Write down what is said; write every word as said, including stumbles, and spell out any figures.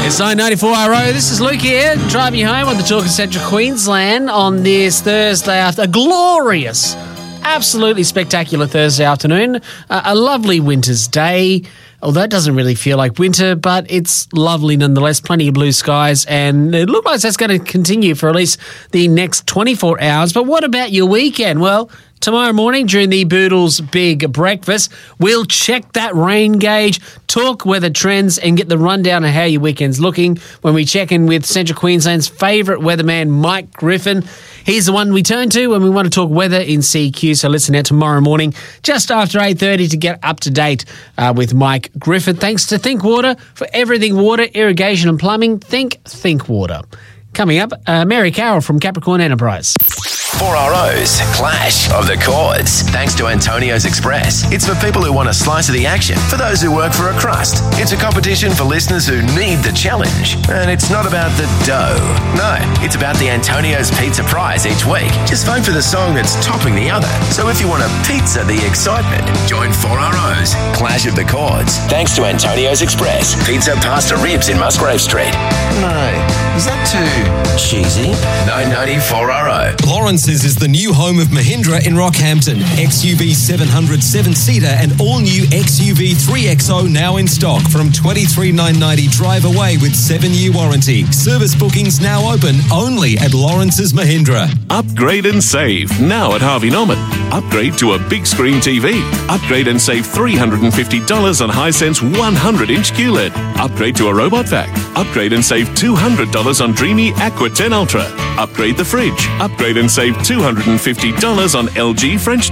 It's nine ninety-four R O. This is Luke here, driving you home on the Talk of Central Queensland on this Thursday after a glorious, absolutely spectacular Thursday afternoon. Uh, a lovely winter's day, although it doesn't really feel like winter, but it's lovely nonetheless. Plenty of blue skies, and it looks like that's going to continue for at least the next twenty-four hours. But what about your weekend? Well, tomorrow morning during the Boodles Big Breakfast, we'll check that rain gauge, talk weather trends and get the rundown of how your weekend's looking when we check in with Central Queensland's favourite weatherman, Mike Griffin. He's the one we turn to when we want to talk weather in C Q, so listen out tomorrow morning just after eight thirty to get up to date uh, with Mike Griffin. Thanks to Think Water for everything water, irrigation and plumbing. Think Think Water. Coming up, uh, Mary Carroll from Capricorn Enterprise. four R O's Clash of the Chords. Thanks to Antonio's Express. It's for people who want a slice of the action, for those who work for a crust. It's a competition for listeners who need the challenge. And it's not about the dough. No, it's about the Antonio's Pizza Prize each week. Just vote for the song that's topping the other. So if you want a pizza the excitement, join four R O's Clash of the Chords. Thanks to Antonio's Express. Pizza, pasta, ribs in Musgrave Street. No, is that too cheesy? nine ninety-four R O. Lawrence's is the new home of Mahindra in Rockhampton. X U V seven hundred seven-seater and all-new X U V three X O now in stock from twenty-three thousand nine hundred ninety drive away with seven-year warranty. Service bookings now open only at Lawrence's Mahindra. Upgrade and save now at Harvey Norman. Upgrade to a big screen T V. Upgrade and save three hundred fifty dollars on Hisense one hundred inch Q L E D. Upgrade to a robot vac. Upgrade and save two hundred dollars on Dreamy Aqua ten Ultra. Upgrade the fridge. Upgrade and save two hundred fifty dollars on L G French